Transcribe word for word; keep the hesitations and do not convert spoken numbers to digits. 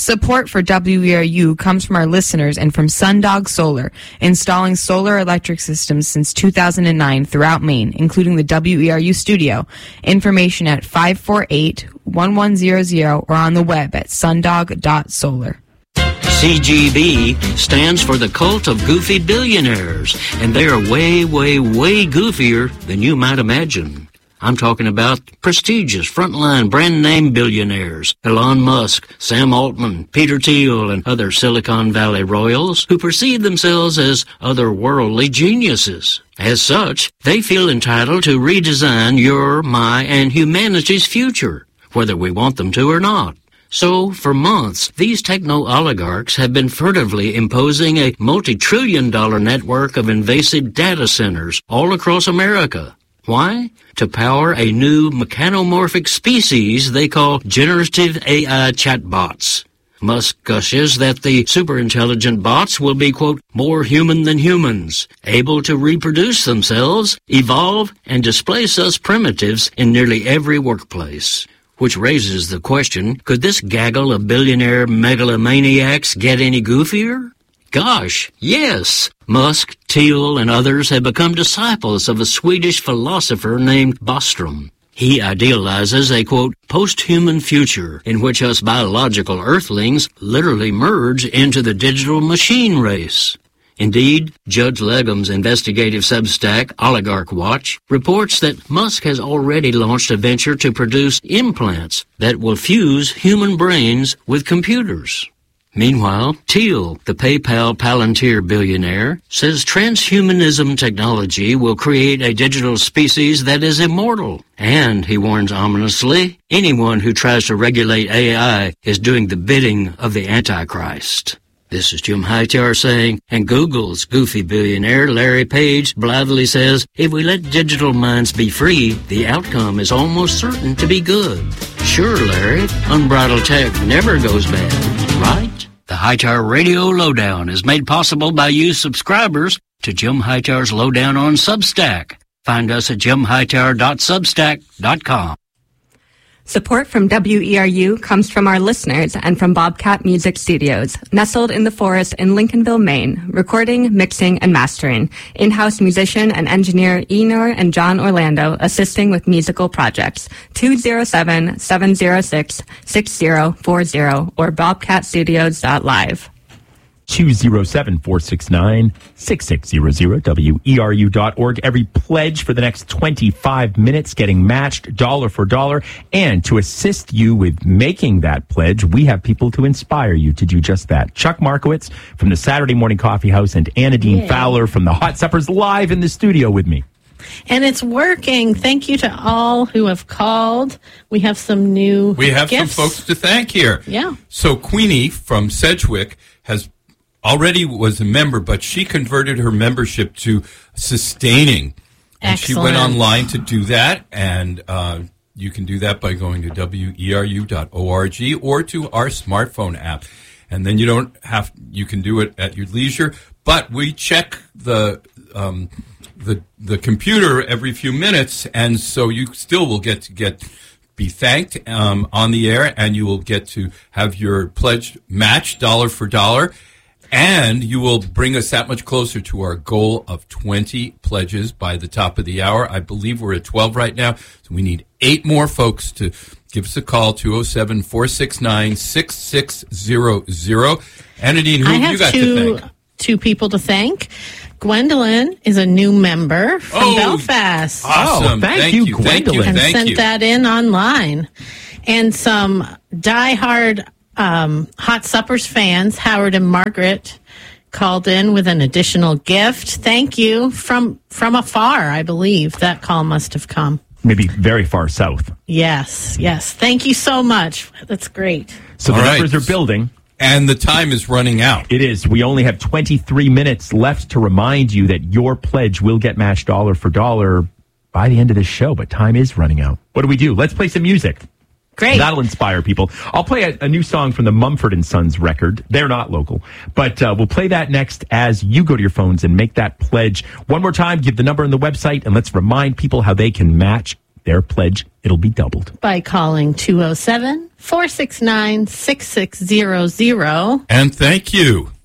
Support for W E R U comes from our listeners and from Sundog Solar, installing solar electric systems since two thousand nine throughout Maine, including the W E R U studio. Information at five four eight, one one zero zero or on the web at sundog dot solar. C G B stands for the Cult of Goofy Billionaires, and they are way, way, way goofier than you might imagine. I'm talking about prestigious frontline brand name billionaires, Elon Musk, Sam Altman, Peter Thiel, and other Silicon Valley royals who perceive themselves as otherworldly geniuses. As such, they feel entitled to redesign your, my, and humanity's future, whether we want them to or not. So, for months, these techno-oligarchs have been furtively imposing a multi-trillion dollar network of invasive data centers all across America. Why? To power a new mechanomorphic species they call generative A I chatbots. Musk gushes that the superintelligent bots will be, quote, more human than humans, able to reproduce themselves, evolve, and displace us primitives in nearly every workplace. Which raises the question, could this gaggle of billionaire megalomaniacs get any goofier? Gosh, yes. Musk, Thiel, and others have become disciples of a Swedish philosopher named Bostrom. He idealizes a, quote, post-human future in which us biological earthlings literally merge into the digital machine race. Indeed, Judge Legum's investigative Substack, Oligarch Watch, reports that Musk has already launched a venture to produce implants that will fuse human brains with computers. Meanwhile, Thiel, the PayPal Palantir billionaire, says transhumanism technology will create a digital species that is immortal. And, he warns ominously, anyone who tries to regulate A I is doing the bidding of the Antichrist. This is Jim Hightower saying, and Google's goofy billionaire Larry Page blithely says, if we let digital minds be free, the outcome is almost certain to be good. Sure, Larry, unbridled tech never goes bad, right? The Hightower Radio Lowdown is made possible by you subscribers to Jim Hightower's Lowdown on Substack. Find us at jim hightower dot substack dot com. Support from W E R U comes from our listeners and from Bobcat Music Studios, nestled in the forest in Lincolnville, Maine, recording, mixing, and mastering. In-house musician and engineer Enor and John Orlando assisting with musical projects. two oh seven, seven oh six, six oh four oh or bobcat studios dot live. two oh seven, four six nine, six six zero zero, W E R U dot org. Every pledge for the next twenty-five minutes getting matched dollar for dollar. And to assist you with making that pledge, we have people to inspire you to do just that. Chuck Markowitz from the Saturday Morning Coffee House and Anna Dean Yay. Fowler from the Hot Suppers live in the studio with me. And it's working. Thank you to all who have called. We have some new We have gifts. some folks to thank here. Yeah. So Queenie from Sedgwick has already was a member, but she converted her membership to sustaining. And Excellent. she went online to do that, and uh, you can do that by going to W E R U dot org or to our smartphone app. And then you don't have, you can do it at your leisure, but we check the um, the the computer every few minutes, and so you still will get to get be thanked um, on the air, and you will get to have your pledge matched dollar for dollar. And you will bring us that much closer to our goal of twenty pledges by the top of the hour. I believe we're at twelve right now, so we need eight more folks to give us a call, two oh seven, four six nine, six six zero zero. Anadine, who I have have you got two, to thank? two people to thank. Gwendolyn is a new member from Oh, Belfast. Awesome. Oh, thank you, Thank you. Gwendolyn. and Thank sent you. that in online. And some diehard um, Hot Suppers fans, Howard and Margaret, called in with an additional gift. Thank you from from afar, I believe. That call must have come. Maybe very far south. Yes, yes. Thank you so much. That's great. So All the right. numbers are building. And the time is running out. It is. We only have twenty-three minutes left to remind you that your pledge will get matched dollar for dollar by the end of this show, but time is running out. What do we do? Let's play some music. Great. That'll inspire people. I'll play a, a new song from the Mumford and Sons record. They're not local, but uh, we'll play that next as you go to your phones and make that pledge. One more time, give the number on the website, and let's remind people how they can match their pledge, it'll be doubled. By calling two oh seven, four six nine, six six zero zero. And thank you